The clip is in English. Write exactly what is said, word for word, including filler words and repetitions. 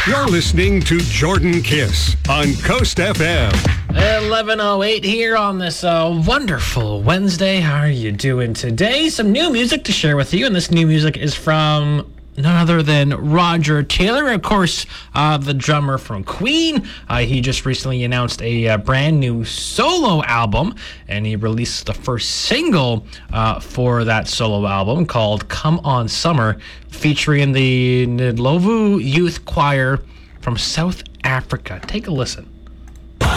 You're listening to Jordan Kiss on Coast F M. eleven oh eight here on this uh, wonderful Wednesday. How are you doing today? Some new music to share with you, and this new music is from none other than Roger Taylor, of course, uh, the drummer from Queen. Uh, he just recently announced a uh, brand new solo album, and he released the first single uh, for that solo album called Come On Summer, featuring the Ndlovu Youth Choir from South Africa. Take a listen.